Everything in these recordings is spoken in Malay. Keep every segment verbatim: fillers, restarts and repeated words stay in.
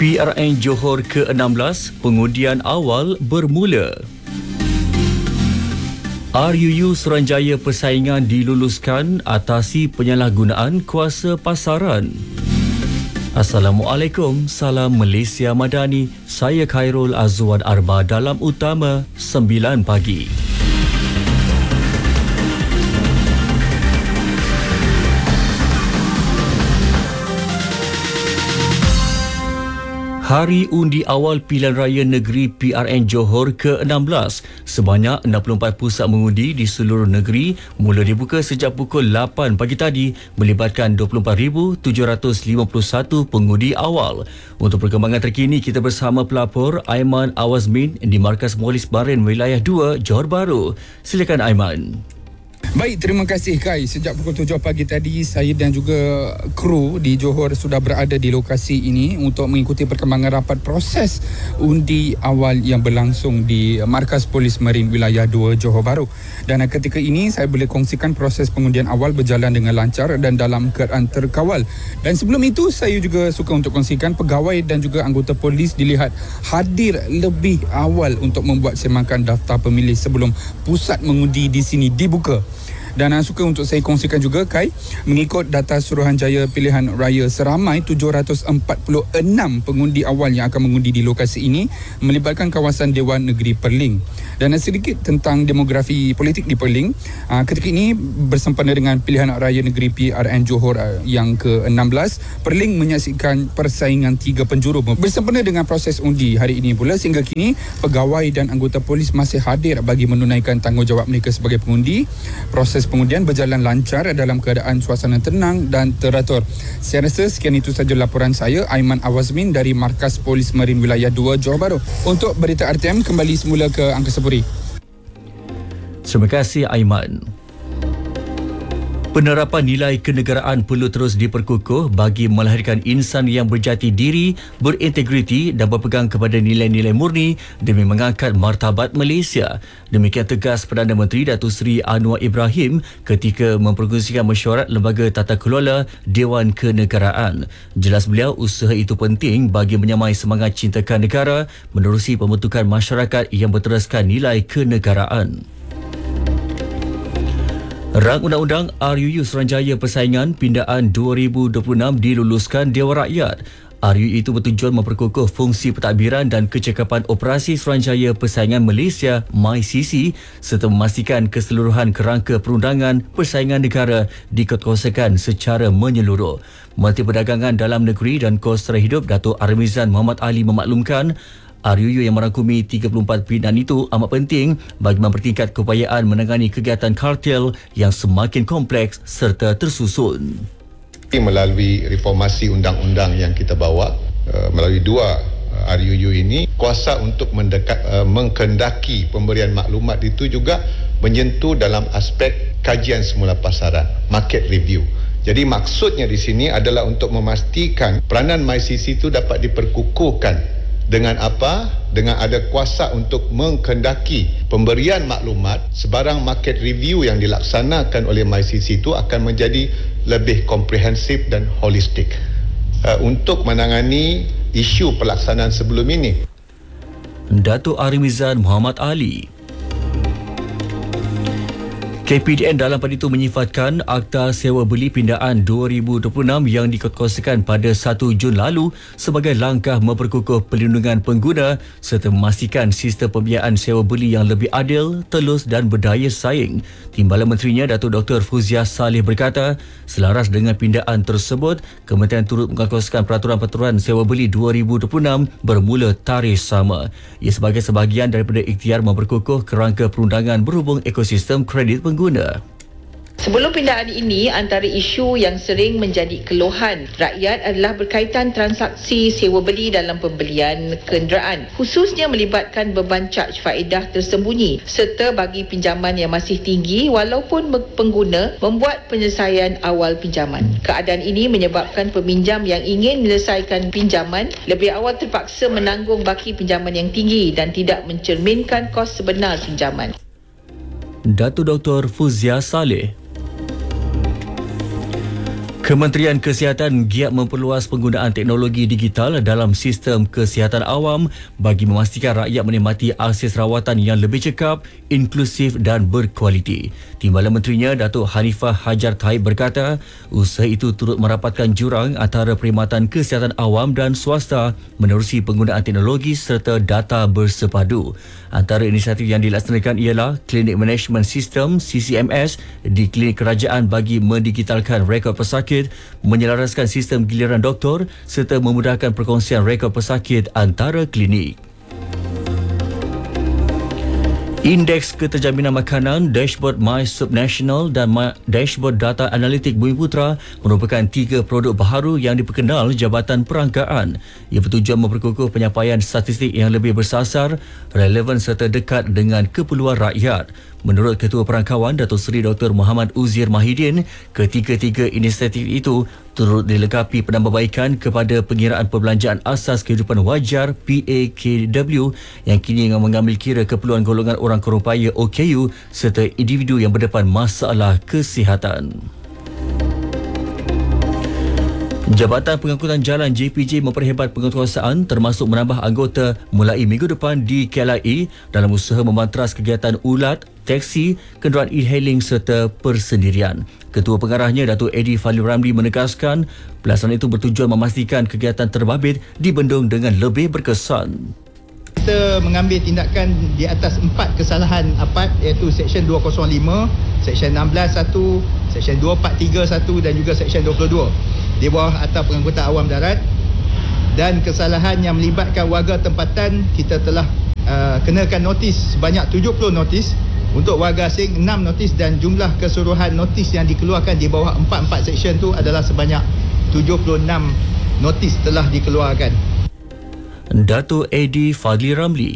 P R N Johor ke enam belas, pengundian awal bermula. R U U Suruhanjaya Persaingan diluluskan atasi penyalahgunaan kuasa pasaran. Assalamualaikum, salam Malaysia Madani. Saya Khairul Azwan Arba dalam Utama sembilan pagi. Hari undi awal pilihan raya negeri P R N Johor ke enam belas. Sebanyak enam puluh empat pusat mengundi di seluruh negeri mula dibuka sejak pukul lapan pagi tadi melibatkan dua puluh empat ribu tujuh ratus lima puluh satu pengundi awal. Untuk perkembangan terkini, kita bersama pelapor Aiman Awazmin di Markas Polis Barin Wilayah dua, Johor Bahru. Silakan Aiman. Baik, terima kasih Kai. Sejak pukul tujuh pagi tadi, saya dan juga kru di Johor sudah berada di lokasi ini untuk mengikuti perkembangan rapat proses undi awal yang berlangsung di Markas Polis Marine Wilayah dua, Johor Bahru. Dan ketika ini, saya boleh kongsikan proses pengundian awal berjalan dengan lancar dan dalam keadaan terkawal. Dan sebelum itu, saya juga suka untuk kongsikan pegawai dan juga anggota polis dilihat hadir lebih awal untuk membuat semakan daftar pemilih sebelum pusat mengundi di sini dibuka. Dan uh, suka untuk saya kongsikan juga Kai, mengikut data Suruhanjaya Pilihan Raya, seramai tujuh ratus empat puluh enam pengundi awal yang akan mengundi di lokasi ini melibatkan kawasan Dewan Negeri Perling. Dan uh, sedikit tentang demografi politik di Perling. Uh, ketika ini bersempena dengan Pilihan Raya Negeri P R N Johor uh, yang ke enam belas, Perling menyaksikan persaingan tiga penjuru. Bersempena dengan proses undi hari ini pula, sehingga kini pegawai dan anggota polis masih hadir bagi menunaikan tanggungjawab mereka sebagai pengundi. Proses pengundian berjalan lancar dalam keadaan suasana tenang dan teratur. Saya rasa sekian itu saja laporan saya, Aiman Awazmin dari Markas Polis Marine Wilayah dua, Johor Bahru. Untuk berita R T M, kembali semula ke Angkasa Puri. Terima kasih Aiman. Penerapan nilai kenegaraan perlu terus diperkukuh bagi melahirkan insan yang berjati diri, berintegriti dan berpegang kepada nilai-nilai murni demi mengangkat martabat Malaysia. Demikian tegas Perdana Menteri Datuk Seri Anwar Ibrahim ketika memperkongsikan mesyuarat Lembaga Tata Kelola Dewan Kenegaraan. Jelas beliau, usaha itu penting bagi menyamai semangat cintakan negara menerusi pembentukan masyarakat yang berteraskan nilai kenegaraan. Rang Undang-Undang R U U Suruhanjaya Persaingan Pindaan dua ribu dua puluh enam diluluskan Dewan Rakyat. R U U itu bertujuan memperkukuh fungsi pentadbiran dan kecekapan operasi Suruhanjaya Persaingan Malaysia M Y C C serta memastikan keseluruhan kerangka perundangan persaingan negara dikokosakan secara menyeluruh. Menteri Perdagangan Dalam Negeri dan Kos Sara Hidup Datuk Armizan Muhammad Ali memaklumkan R U U yang merangkumi tiga puluh empat pindaan itu amat penting bagi mempertingkat keupayaan menangani kegiatan kartel yang semakin kompleks serta tersusun. Melalui reformasi undang-undang yang kita bawa, melalui dua R U U ini, kuasa untuk mendekat, mengkendaki pemberian maklumat itu juga menyentuh dalam aspek kajian semula pasaran, market review. Jadi maksudnya di sini adalah untuk memastikan peranan M Y C C itu dapat diperkukuhkan. Dengan apa? Dengan ada kuasa untuk mengkendaki pemberian maklumat, sebarang market review yang dilaksanakan oleh M Y C C itu akan menjadi lebih komprehensif dan holistik uh, untuk menangani isu pelaksanaan sebelum ini. Datuk Armizan Muhammad Ali. K P D N dalam pada itu menyifatkan Akta Sewa Beli Pindaan dua ribu dua puluh enam yang dikokosakan pada satu Jun lalu sebagai langkah memperkukuh perlindungan pengguna serta memastikan sistem pembiayaan sewa beli yang lebih adil, telus dan berdaya saing. Timbalan Menterinya Datuk Doktor Fuzia Saleh berkata, selaras dengan pindaan tersebut, Kementerian turut mengkoskan peraturan-peraturan sewa beli dua ribu dua puluh enam bermula tarikh sama. Ia sebagai sebahagian daripada ikhtiar memperkukuh kerangka perundangan berhubung ekosistem kredit pengguna. Sebelum pindaan ini, antara isu yang sering menjadi keluhan rakyat adalah berkaitan transaksi sewa beli dalam pembelian kenderaan, khususnya melibatkan beban caj faedah tersembunyi serta bagi pinjaman yang masih tinggi walaupun pengguna membuat penyelesaian awal pinjaman. Keadaan ini menyebabkan peminjam yang ingin menyelesaikan pinjaman lebih awal terpaksa menanggung baki pinjaman yang tinggi dan tidak mencerminkan kos sebenar pinjaman. Datuk Doktor Fuzia Saleh. Kementerian Kesihatan giat memperluas penggunaan teknologi digital dalam sistem kesihatan awam bagi memastikan rakyat menikmati akses rawatan yang lebih cekap, inklusif dan berkualiti. Timbalan Menterinya Datuk Hanifah Hajar Taib berkata, usaha itu turut merapatkan jurang antara perkhidmatan kesihatan awam dan swasta menerusi penggunaan teknologi serta data bersepadu. Antara inisiatif yang dilaksanakan ialah Klinik Management System C C M S di klinik kerajaan bagi mendigitalkan rekod pesakit, menyelaraskan sistem giliran doktor serta memudahkan perkongsian rekod pesakit antara klinik. Indeks Keterjaminan Makanan, Dashboard My Subnational dan My Dashboard Data Analitik Bumiputra merupakan tiga produk baharu yang diperkenal Jabatan Perangkaan. Ia bertujuan memperkukuh penyampaian statistik yang lebih bersasar, relevan serta dekat dengan keperluan rakyat. Menurut Ketua Perangkawan Datuk Seri Doktor Muhammad Uzir Mahidin, ketiga-tiga inisiatif itu turut dilengkapi penambahbaikan kepada pengiraan perbelanjaan asas kehidupan wajar P A K W yang kini mengambil kira keperluan golongan orang kurang upaya O K U serta individu yang berdepan masalah kesihatan. Jabatan Pengangkutan Jalan J P J memperhebat penguatkuasaan termasuk menambah anggota mulai minggu depan di K L I A dalam usaha memantras kegiatan ulat, teksi, kenderaan e-hailing serta persendirian. Ketua Pengarahnya Datuk Eddie Fadil Ramli menegaskan pelaksanaan itu bertujuan memastikan kegiatan terbabit dibendung dengan lebih berkesan. Kita mengambil tindakan di atas empat kesalahan A P A D iaitu Seksyen dua kosong lima, Seksyen enam belas satu, Seksyen dua empat tiga satu dan juga Seksyen dua puluh dua di bawah Akta Pengangkutan Awam Darat. Dan kesalahan yang melibatkan warga tempatan, kita telah uh, kenakan notis sebanyak tujuh puluh notis. Untuk warga asing enam notis dan jumlah keseluruhan notis yang dikeluarkan di bawah empat empat seksyen itu adalah sebanyak tujuh puluh enam notis telah dikeluarkan. Datuk Eddie Fadli Ramli.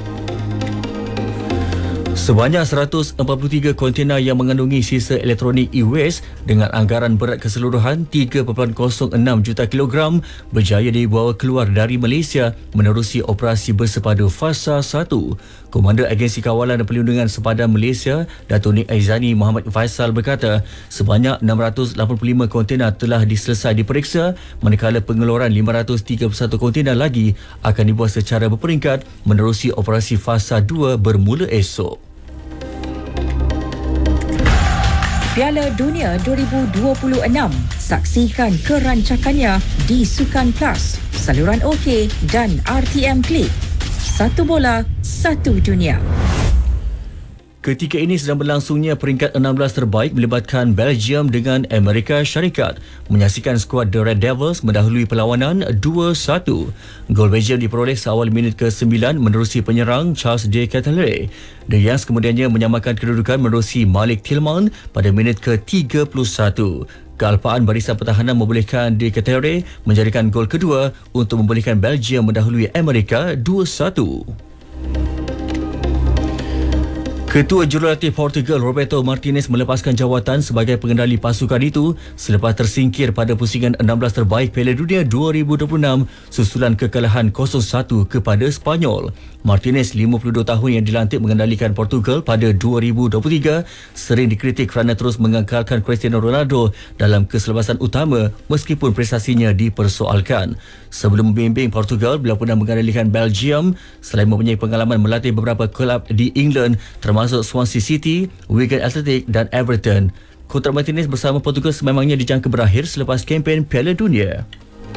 Sebanyak seratus empat puluh tiga kontena yang mengandungi sisa elektronik e-waste dengan anggaran berat keseluruhan tiga perpuluhan kosong enam juta kilogram berjaya dibawa keluar dari Malaysia menerusi operasi bersepadu Fasa satu. Komander Agensi Kawalan dan Perlindungan Sepadan Malaysia, Datuk Nik Aizani Muhammad Faisal berkata, sebanyak enam ratus lapan puluh lima kontena telah diselesai diperiksa, manakala pengeluaran lima ratus tiga puluh satu kontena lagi akan dibuat secara berperingkat menerusi operasi Fasa dua bermula esok. Piala Dunia dua ribu dua puluh enam. Saksikan kerancakannya di Sukan Plus, saluran O K dan R T M Klik. Satu bola, satu dunia. Ketika ini sedang berlangsungnya peringkat enam belas terbaik melibatkan Belgium dengan Amerika Syarikat. Menyaksikan skuad The Red Devils mendahului perlawanan dua satu. Gol Belgium diperoleh seawal minit ke sembilan menerusi penyerang Charles de Ketelaere. The Youngs kemudiannya menyamakan kedudukan menerusi Malik Tillman pada minit ke tiga puluh satu. Kealpaan barisan pertahanan membolehkan de Ketelaere menjadikan gol kedua untuk membolehkan Belgium mendahului Amerika dua satu. Ketua Jurulatih Portugal Roberto Martinez melepaskan jawatan sebagai pengendali pasukan itu selepas tersingkir pada pusingan enam belas terbaik Piala Dunia dua ribu dua puluh enam susulan kekalahan kosong satu kepada Sepanyol. Martinez, lima puluh dua tahun yang dilantik mengendalikan Portugal pada dua ribu dua puluh tiga, sering dikritik kerana terus mengekalkan Cristiano Ronaldo dalam keselebasan utama meskipun prestasinya dipersoalkan. Sebelum membimbing Portugal, beliau pernah mengendalikan Belgium selain mempunyai pengalaman melatih beberapa kelab di England termasuk Swansea City, Wigan Athletic dan Everton. Kontrak Martinez bersama Portugal sememangnya dijangka berakhir selepas kempen Piala Dunia.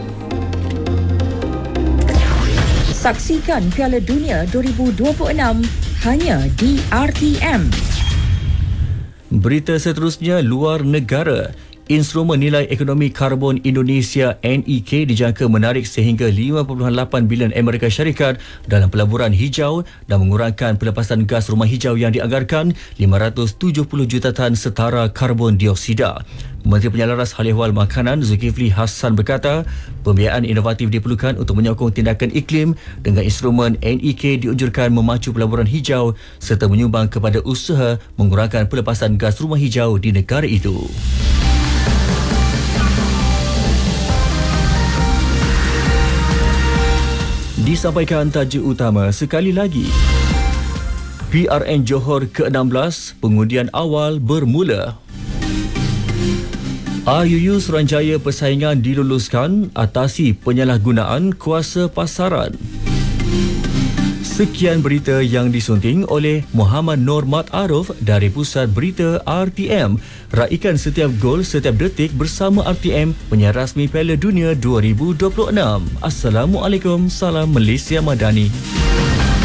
Saksikan Piala Dunia dua ribu dua puluh enam hanya di R T M. Berita seterusnya, luar negara. Instrumen Nilai Ekonomi Karbon Indonesia N E K dijangka menarik sehingga lima perpuluhan lapan bilion Amerika Syarikat dalam pelaburan hijau dan mengurangkan pelepasan gas rumah hijau yang dianggarkan lima ratus tujuh puluh juta tan setara karbon dioksida. Menteri Penyelaras Hal Ehwal Makanan Zulkifli Hassan berkata, pembiayaan inovatif diperlukan untuk menyokong tindakan iklim dengan instrumen N E K dianjurkan memacu pelaburan hijau serta menyumbang kepada usaha mengurangkan pelepasan gas rumah hijau di negara itu. Disampaikan tajuk utama sekali lagi. P R N Johor ke enam belas, pengundian awal bermula. R U U Suruhanjaya Persaingan diluluskan atasi penyalahgunaan kuasa pasaran. Sekian berita yang disunting oleh Muhammad Nur Mat Aruf dari Pusat Berita R T M. Raikan setiap gol setiap detik bersama R T M, penyiar rasmi Piala Dunia dua ribu dua puluh enam. Assalamualaikum, salam Malaysia Madani.